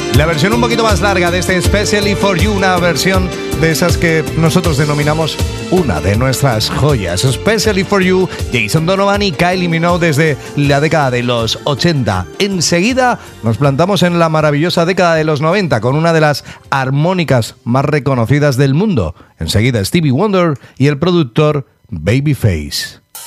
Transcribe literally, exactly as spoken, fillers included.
La versión un poquito más larga de este Especially for You, una versión de esas que nosotros denominamos una de nuestras joyas. Especially for You, Jason Donovan y Kylie Minogue desde la década de los ochenta. Enseguida nos plantamos en la maravillosa década de los noventa con una de las armónicas más reconocidas del mundo. Enseguida Stevie Wonder y el productor Babyface.